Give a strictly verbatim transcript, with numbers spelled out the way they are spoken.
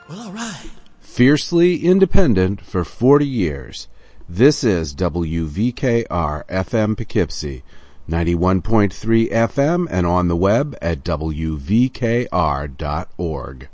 Well, all right. Fiercely independent for forty years. This is W V K R F M Poughkeepsie, ninety-one point three F M, and on the web at W V K R dot org.